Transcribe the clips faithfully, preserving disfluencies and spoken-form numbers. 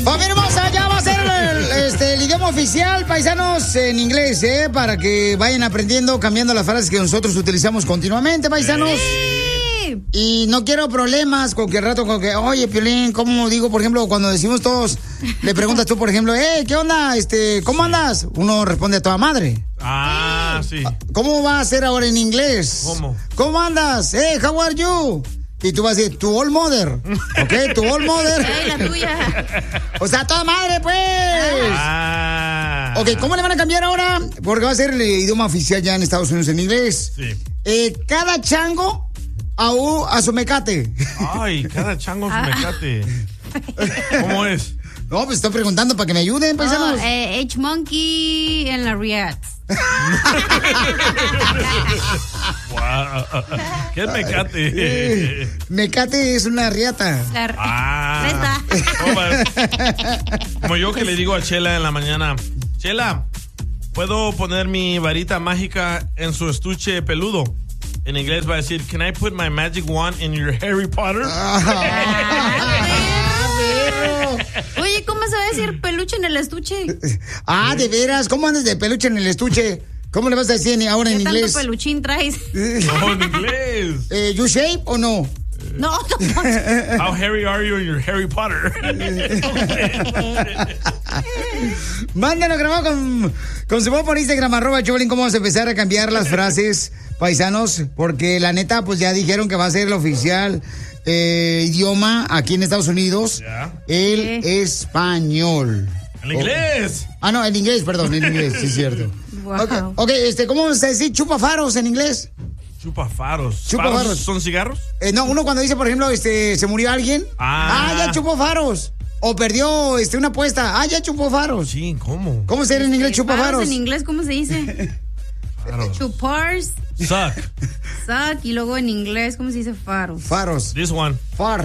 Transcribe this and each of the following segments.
Familia hermosa, ya va a ser el, este, el idioma oficial, paisanos, en inglés, ¿eh? Para que vayan aprendiendo, cambiando las frases que nosotros utilizamos continuamente, paisanos. Sí. Y no quiero problemas con que al rato, con que, oye, Piolín, ¿cómo digo? Por ejemplo, cuando decimos todos, le preguntas tú, por ejemplo, hey, ¿qué onda? Este, ¿cómo andas? Uno responde a toda madre. Ah, sí. ¿Cómo va a ser ahora en inglés? ¿Cómo? ¿Cómo andas? Hey, how are you? Y tú vas a decir, tu old mother. ¿Ok? Tu old mother. Hey, la tuya. O sea, toda madre, pues. Ah. Ok, ¿cómo le van a cambiar ahora? Porque va a ser el idioma oficial ya en Estados Unidos en inglés. Sí. Eh, cada chango a, u, a su mecate. Ay, cada chango a su mecate. ¿Cómo es? No, pues estoy preguntando para que me ayuden, paisanos. Oh, eh, H-Monkey en la Riat. Wow. ¿Qué es mecate? Eh, mecate es una riata. La ah. Reta. Como yo que le digo a Chela en la mañana, Chela, ¿puedo poner mi varita mágica en su estuche peludo? En inglés va a decir, can I put my magic wand in your Harry Potter? Oye, ¿cómo se va a decir peluche en el estuche? Ah, ¿de veras? ¿Cómo andas de peluche en el estuche? ¿Cómo le vas a decir ahora en ¿Qué inglés? tanto peluchín traes? No, en inglés. Eh, ¿You shape o no? No, no. How hairy are you in your Harry Potter? Mándanos grabado con, con su voz por Instagram, arroba Choplin, cómo vamos a empezar a cambiar las frases, paisanos, porque la neta, pues ya dijeron que va a ser el oficial eh, idioma aquí en Estados Unidos, yeah. el ¿Qué? español. ¿El inglés? Oh. Ah, no, el inglés, perdón, el inglés, sí es cierto. Wow. Okay, ok, este, ¿cómo vamos a decir chupafaros en inglés? Chupafaros. Chupafaros. ¿Faros son cigarros? Eh, no, uno cuando dice, por ejemplo, este, se murió alguien. Ah, ah ya chupó faros. O perdió este, una apuesta. Ah, ya chupó faros. Sí, ¿cómo? ¿Cómo se dice en inglés chupafaros? Faros en inglés, ¿cómo se dice? Faros. Chupars. Suck. Suck. Y luego en inglés, ¿cómo se dice faros? Faros. This one. Far.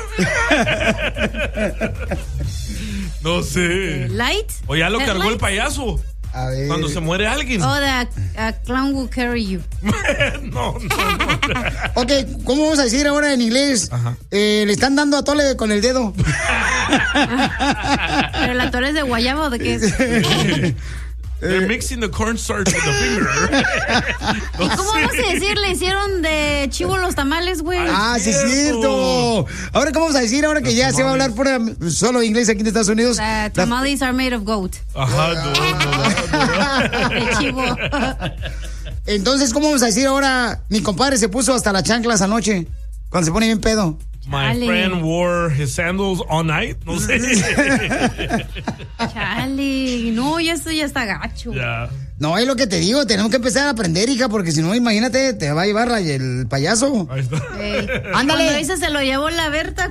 No sé. Light. O ya lo cargó light? el payaso. A ver. Cuando se muere alguien. Oh, the uh, clown will carry you. no, no, no. Ok, ¿cómo vamos a decir ahora en inglés? Eh, le están dando a tole con el dedo. ¿Pero la tole es de guayaba o de qué es? They're mixing the cornstarch with the finger. No ¿Y cómo sé. Vamos a decir? Le hicieron de chivo los tamales, güey. Ah, sí es cierto. Ahora, ¿cómo vamos a decir ahora que los ya tamales. Se va a hablar pura, solo inglés aquí en Estados Unidos? Uh, tamales la... are made of goat. Ajá, no, no, no. De chivo. Entonces, ¿cómo vamos a decir ahora? Mi compadre se puso hasta las chanclas anoche, cuando se pone bien pedo. My Chale. friend wore his sandals all night. No sé. Chale. No, ya esto ya está gacho. Yeah. No, es lo que te digo. Tenemos que empezar a aprender, hija, porque si no, imagínate, te va a llevar la, el payaso. Ahí está. Hey. Ándale. Cuando dice se lo llevó la Berta.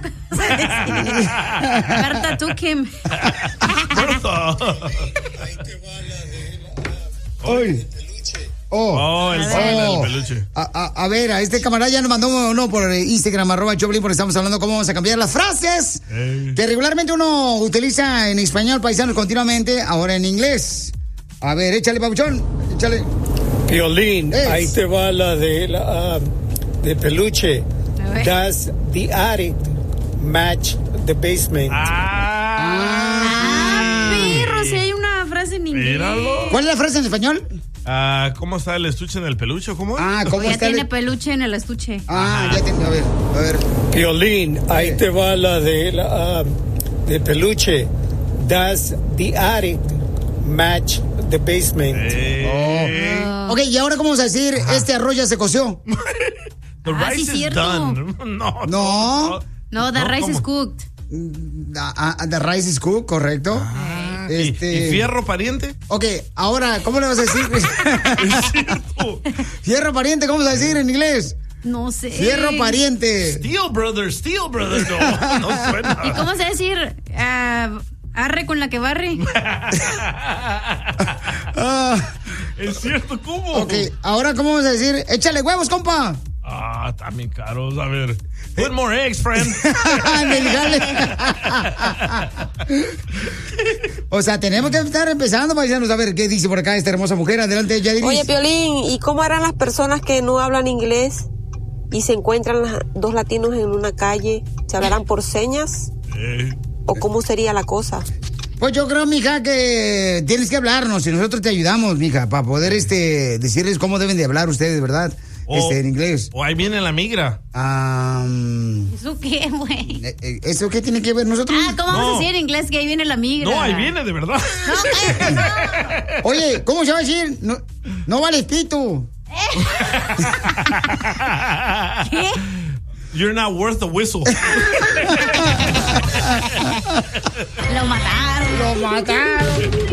Berta Tukim. Berta. Ahí te va la de la... Hoy. Oh, oh, el, oh. el peluche. A, a, a ver, a este camarada ya nos mandó uno por Instagram, arroba Choplin, porque estamos hablando cómo vamos a cambiar las frases hey. que regularmente uno utiliza en español, paisanos, continuamente, ahora en inglés. A ver, échale, papuchón, échale. Piolín, es. Ahí te va la de la uh, de peluche. Does the attic match the basement? Ah, ah perro, si hay una frase en inglés. Míralo. ¿Cuál es la frase en español? Uh, ¿Cómo está el estuche en el peluche? ¿Cómo es? Ah, ¿cómo ya está tiene el... peluche en el estuche. Ah, Ajá. ya tiene, a ver, a ver. Piolín, ahí eh. te va la de la uh, de peluche. Does the attic match the basement? Eh. Oh. Ok, y ahora cómo vamos a decir, Ajá. este arroz ya se coció. The ah, rice sí, is cierto. done. No. No. No, the no, rice ¿cómo? is cooked. Uh, uh, the rice is cooked, correcto. Ah. Este... ¿Y fierro pariente? Ok, ahora, ¿cómo le vas a decir? Es cierto. Fierro pariente, ¿cómo vas a decir en inglés? No sé. Fierro pariente. Steel Brothers, Steel Brothers. No, no suena. ¿Y cómo se va a decir? Uh, arre con la que barre. ah, es cierto, ¿cómo? Ok, ahora, ¿cómo vamos a decir? Échale huevos, compa. Ah, también caros. A ver. Put more eggs, friend. O sea, tenemos que estar empezando, paisanos, a ver qué dice por acá esta hermosa mujer. Adelante, Yadiris. Oye, Piolín, ¿y cómo harán las personas que no hablan inglés y se encuentran dos latinos en una calle? ¿Se hablarán por señas? Eh. ¿O cómo sería la cosa? Pues yo creo, mija, que tienes que hablarnos y nosotros te ayudamos, mija, para poder este decirles cómo deben de hablar ustedes, ¿verdad? O, este, en inglés. O ahí viene la migra. Um, ¿Eso qué, güey? ¿Eso qué tiene que ver nosotros? Ah, ¿cómo no. vamos a decir en inglés que ahí viene la migra? No, ahí viene, de verdad. No, cállate, no. Oye, ¿cómo se va a decir? No, no vales pito. ¿Qué? You're not worth a whistle. Lo mataron. Lo mataron.